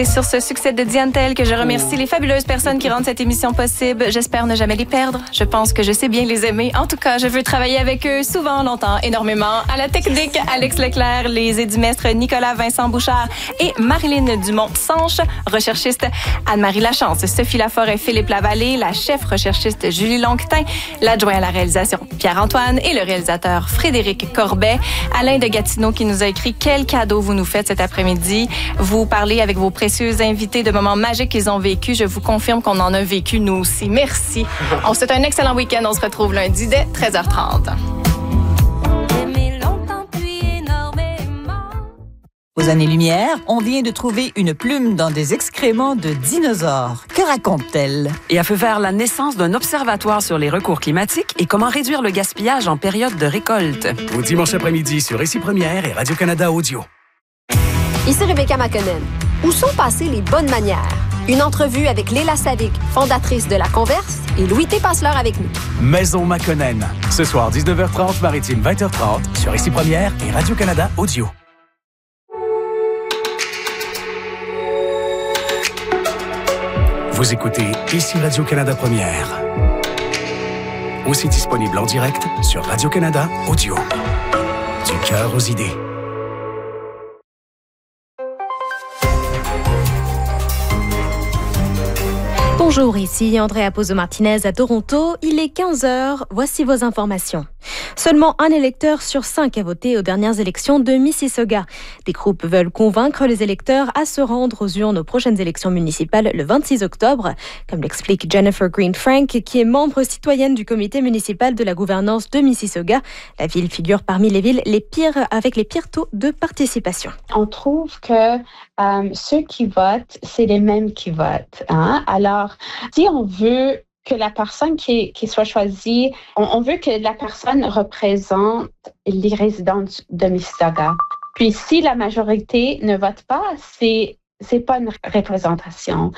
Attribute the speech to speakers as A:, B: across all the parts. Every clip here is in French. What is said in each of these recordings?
A: C'est sur ce succès de Diane Tell que je remercie les fabuleuses personnes qui rendent cette émission possible. J'espère ne jamais les perdre. Je pense que je sais bien les aimer. En tout cas, je veux travailler avec eux souvent, longtemps, énormément. À la technique, Alex Leclerc, les édimestres Nicolas Vincent Bouchard et Marilyn Dumont-Sanche, recherchiste Anne-Marie Lachance, Sophie Laforêt, Philippe Lavallée, la chef recherchiste Julie Longtin, l'adjoint à la réalisation Pierre-Antoine et le réalisateur Frédéric Corbet. Alain de Gatineau qui nous a écrit quel cadeau vous nous faites cet après-midi. Vous parlez avec vos précieux invités de moments magiques qu'ils ont vécu. Je vous confirme qu'on en a vécu nous aussi. Merci. On vous souhaite un excellent week-end. On se retrouve lundi dès 13h30.
B: Aux années-lumière, on vient de trouver une plume dans des excréments de dinosaures. Que raconte-t-elle?
C: Et a fait faire la naissance d'un observatoire sur les recours climatiques et comment réduire le gaspillage en période de récolte.
D: Au dimanche après-midi sur Ici Première et Radio-Canada Audio.
E: Ici Rebecca McConnell. Où sont passées les bonnes manières? Une entrevue avec Léla Savic, fondatrice de La Converse, et Louis T. Passeleur avec nous.
D: Maison Makonnen. Ce soir, 19h30, Maritime 20h30, sur Ici Première et Radio-Canada Audio. Vous écoutez Ici Radio-Canada Première. Aussi disponible en direct sur Radio-Canada Audio. Du cœur aux idées.
F: Bonjour, ici Andrea Pozo-Martinez à Toronto. Il est 15h. Voici vos informations. Seulement un électeur sur 5 a voté aux dernières élections de Mississauga. Des groupes veulent convaincre les électeurs à se rendre aux urnes aux prochaines élections municipales le 26 octobre. Comme l'explique Jennifer Green-Frank, qui est membre citoyenne du comité municipal de la gouvernance de Mississauga. La ville figure parmi les villes avec les pires taux de participation.
G: On trouve que ceux qui votent, c'est les mêmes qui votent. Hein? Alors, si on veut que la personne qui soit choisie, on veut que la personne représente les résidents de Mississauga. Puis si la majorité ne vote pas, c'est pas une représentation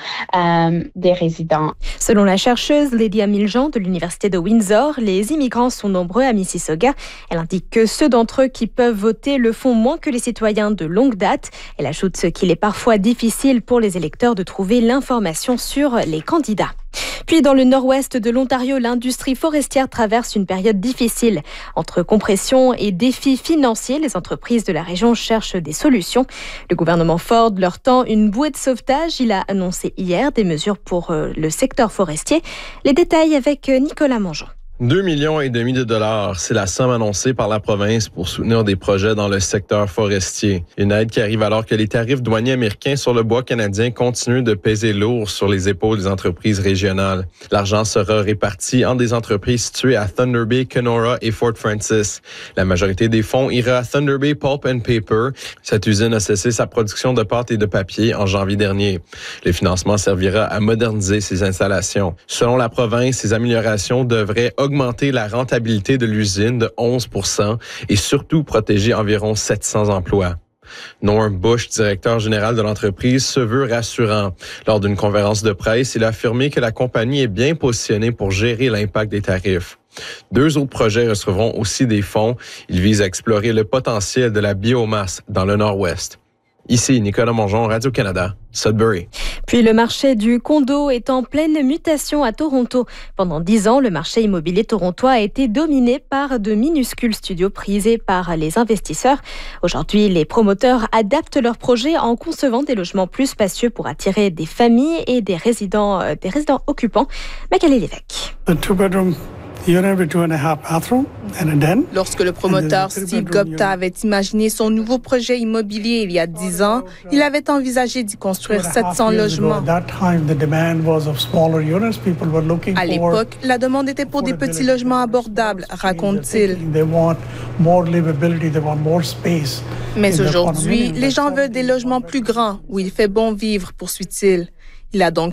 G: des résidents.
F: Selon la chercheuse Lydia Miljean de l'Université de Windsor, les immigrants sont nombreux à Mississauga. Elle indique que ceux d'entre eux qui peuvent voter le font moins que les citoyens de longue date. Elle ajoute qu'il est parfois difficile pour les électeurs de trouver l'information sur les candidats. Puis dans le nord-ouest de l'Ontario, l'industrie forestière traverse une période difficile. Entre compression et défis financiers, les entreprises de la région cherchent des solutions. Le gouvernement Ford leur tend une bouée de sauvetage. Il a annoncé hier des mesures pour le secteur forestier. Les détails avec Nicolas Mongeon.
H: 2,5 millions de dollars, c'est la somme annoncée par la province pour soutenir des projets dans le secteur forestier. Une aide qui arrive alors que les tarifs douaniers américains sur le bois canadien continuent de peser lourd sur les épaules des entreprises régionales. L'argent sera réparti entre des entreprises situées à Thunder Bay, Kenora et Fort Francis. La majorité des fonds ira à Thunder Bay Pulp and Paper. Cette usine a cessé sa production de pâte et de papier en janvier dernier. Le financement servira à moderniser ces installations. Selon la province, ces améliorations devraient augmenter la rentabilité de l'usine de 11% et surtout protéger environ 700 emplois. Norm Bush, directeur général de l'entreprise, se veut rassurant. Lors d'une conférence de presse, il a affirmé que la compagnie est bien positionnée pour gérer l'impact des tarifs. 2 autres projets recevront aussi des fonds. Ils visent à explorer le potentiel de la biomasse dans le Nord-Ouest. Ici, Nicolas Mongeon, Radio-Canada, Sudbury.
F: Puis le marché du condo est en pleine mutation à Toronto. Pendant 10 ans, le marché immobilier torontois a été dominé par de minuscules studios prisés par les investisseurs. Aujourd'hui, les promoteurs adaptent leurs projets en concevant des logements plus spacieux pour attirer des familles et des résidents occupants. Magali Lévesque.
I: Lorsque le promoteur Steve Gupta avait imaginé son nouveau projet immobilier il y a 10 ans, il avait envisagé d'y construire 700 logements. À l'époque, la demande était pour des petits logements abordables, raconte-t-il. Mais aujourd'hui, les gens veulent des logements plus grands, où il fait bon vivre, poursuit-il. Il a donc